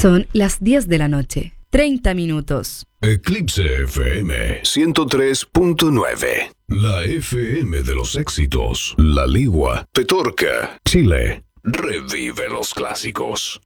Son las 10 de la noche, 30 minutos. Eclipse FM 103.9. La FM de los éxitos. La Ligua, Petorca, Chile. Revive los clásicos.